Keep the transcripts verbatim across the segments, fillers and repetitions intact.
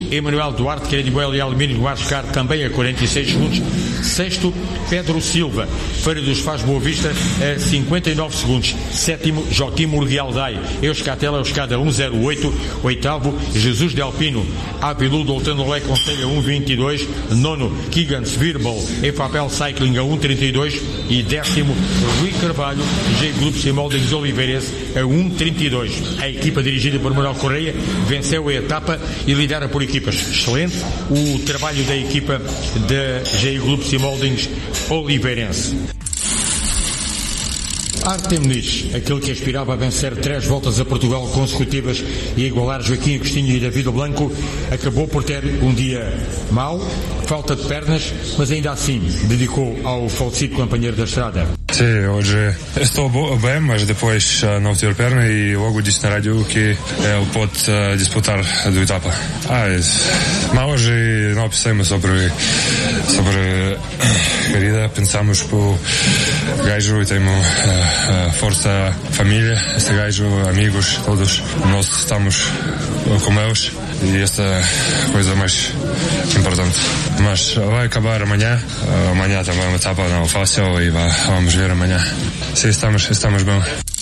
Emanuel Duarte, Credibuel e Alumínio Mascar, também a quarenta e seis segundos. Sexto, Pedro Silva, Feira dos Faz Boa Vista, a cinquenta e nove segundos. Sétimo, Joaquim Murguialdai, Euskatel, Euskada um zero oito. Oitavo, Jesus Delpino, Apilu, Doltano Lé, Conselho a um vinte e dois. Nono, Kigans Virbal, Efapel Cycling a um trinta e dois. E décimo, Rui Carvalho, G Grupo Simoldings Oliveirense a um trinta e dois. A equipa dirigida por Manuel Correia venceu a etapa e lidera por equipas. Excelente o trabalho da equipa da G Grupo Simoldings Oliveirense. Artem Muniz, aquele que aspirava a vencer três voltas a Portugal consecutivas e igualar Joaquim Agostinho e David Blanco, acabou por ter um dia mau, falta de pernas, mas ainda assim dedicou ao falecido companheiro da estrada. Sim, hoje estou bem, mas depois uh, não tive perna e logo disse na rádio que ele pode uh, disputar a do etapa. Ah, mas hoje não pensamos sobre sobre a corrida, pensamos pro gajo e temos uh, uh, força, família, este gajo, amigos, todos. Nós estamos com eles e esta é a coisa mais importante. Mas vai acabar amanhã, uh, amanhã também é uma etapa não fácil e vai, vamos ver amanhã. Sim, estamos, estamos bem.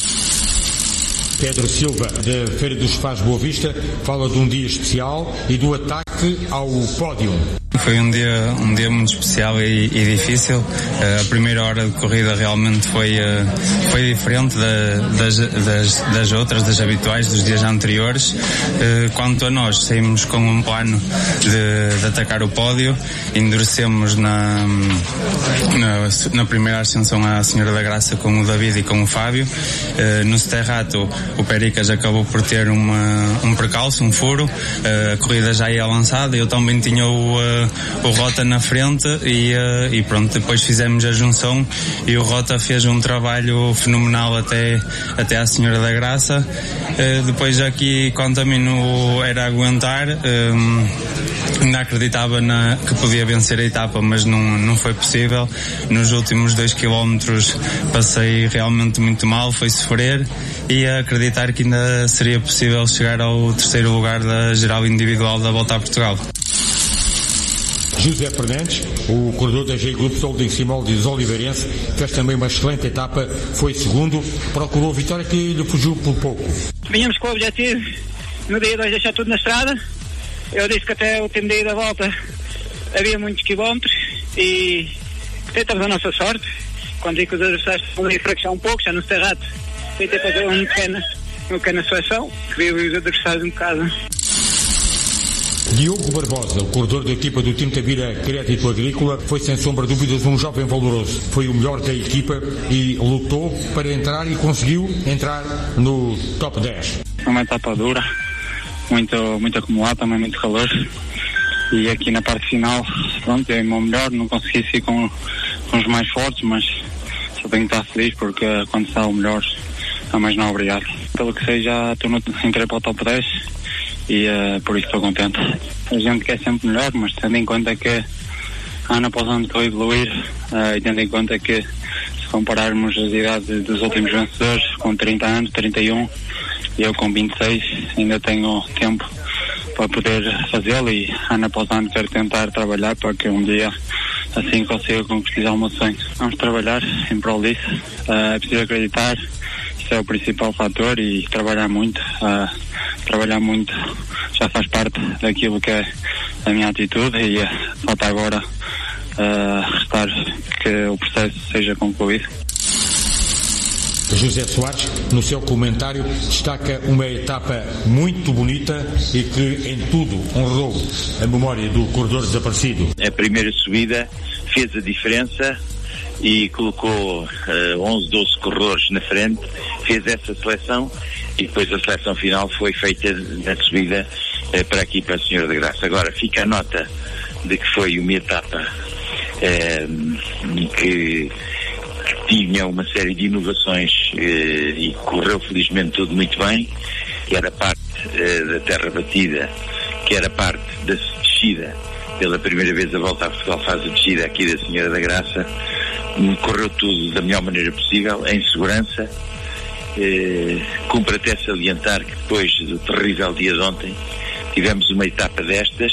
Pedro Silva, da Feira dos Faz Boa Vista, fala de um dia especial e do ataque ao pódio. Foi um dia, um dia muito especial e, e difícil. Uh, a primeira hora de corrida realmente foi, uh, foi diferente da, das, das, das outras, das habituais, dos dias anteriores. Uh, quanto a nós, saímos com um plano de, de atacar o pódio, endurecemos na, na, na primeira ascensão à Senhora da Graça com o David e com o Fábio. Uh, no Sterrato, o Pericas acabou por ter uma, um percalço, um furo. Uh, a corrida já ia avançada, eu também tinha o uh, o Rota na frente e, uh, e pronto, depois fizemos a junção e o Rota fez um trabalho fenomenal até, até à Senhora da Graça. Uh, depois aqui, quanto a mim, no, era aguentar, um, ainda acreditava na, que podia vencer a etapa, mas não, não foi possível. Nos últimos dois quilómetros passei realmente muito mal, foi sofrer e acreditar que ainda seria possível chegar ao terceiro lugar da geral individual da Volta a Portugal. José Fernandes, o corredor da G Grupo Holding Simoldings Oliveirense, fez também uma excelente etapa, foi segundo, procurou a vitória que lhe fugiu por pouco. Vinhamos com o objetivo, no dia dois deixar tudo na estrada. Eu disse que até o último dia da volta havia muitos quilómetros e tentamos a nossa sorte. Quando vi que os adversários estavam a enfraquecer um pouco, já no Serrato, tentei fazer uma pequena, uma pequena seleção, que vi os adversários um bocado. Diogo Barbosa, o corredor da equipa do Time Tavira Crédito Agrícola, foi sem sombra de dúvidas um jovem valoroso. Foi o melhor da equipa e lutou para entrar e conseguiu entrar no top dez. Uma etapa dura, muito, muito acumulado, também muito calor. E aqui na parte final, pronto, é o meu melhor, não consegui ser com, com os mais fortes, mas só tenho que estar feliz porque quando está o melhor, é mais não obrigado. Pelo que sei, já estou no, entrei para o top dez. E uh, por isso estou contente. A gente quer sempre melhor, mas tendo em conta que ano após ano estou a evoluir, uh, e tendo em conta que se compararmos as idades dos últimos vencedores, com trinta anos, trinta e um, e eu com vinte e seis, ainda tenho tempo para poder fazê-lo e ano após ano quero tentar trabalhar para que um dia assim consiga concretizar o meu sonho. Vamos trabalhar em prol disso, uh, é preciso acreditar, isso é o principal fator e trabalhar muito. Uh, trabalhar muito já faz parte daquilo que é a minha atitude e uh, falta agora uh, restar que o processo seja concluído. José Soares, no seu comentário, destaca uma etapa muito bonita e que em tudo honrou a memória do corredor desaparecido. A primeira subida fez a diferença e colocou uh, onze, doze corredores na frente, fez essa seleção e depois a seleção final foi feita na subida uh, para aqui para a Senhora da Graça. Agora fica a nota de que foi uma etapa uh, que, que tinha uma série de inovações uh, e correu felizmente tudo muito bem, que era parte uh, da terra batida, que era parte da descida. Pela primeira vez a Volta a Portugal faz a descida aqui da Senhora da Graça. Correu tudo da melhor maneira possível, em segurança. Eh, cumpre até salientar que depois do terrível dia de ontem tivemos uma etapa destas